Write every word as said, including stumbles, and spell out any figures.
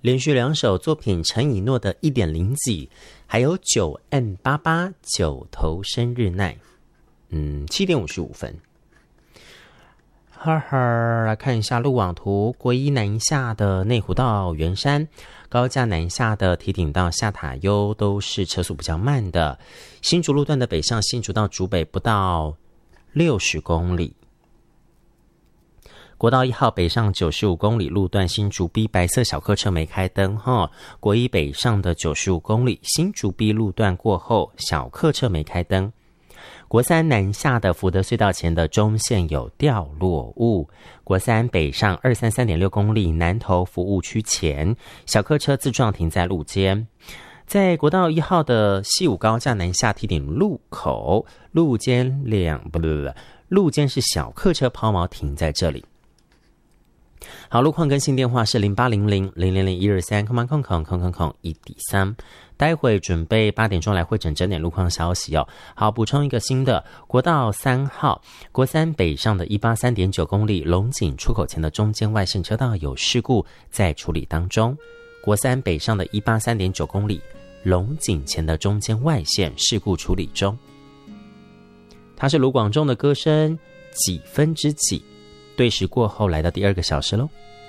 连续两首作品陈以诺的一点零几，还有九 N 八八九头生日奈，嗯，七点五十五分。哈哈，来看一下路网图，国一南下的内湖到圆山，高架南下的堤顶到下塔悠都是车速比较慢的。新竹路段的北上新竹到竹北不到六十公里。国道一号北上九十五公里路段新竹 B 白色小客车没开灯哈，国一北上的九十五公里新竹 B 路段过后小客车没开灯。国三南下的福德隧道前的中线有掉落物，国三北上二三三点六公里南投服务区前小客车自撞停在路肩。在国道一号的西武高架南下堤顶路口路肩两不不不路肩是小客车抛锚停在这里。好，路况更新电话是零八零零零零零一二三空空空空空空一底三。待会准备八点钟来会诊整点路况消息哦。好，补充一个新的，国道三号国三北上的一八三点九公里龙井出口前的中间外线车道有事故在处理当中。国三北上的一八三点九公里龙井前的中间外线事故处理中。它是卢广仲的歌声几分之几，对时过后来到第二个小时咯。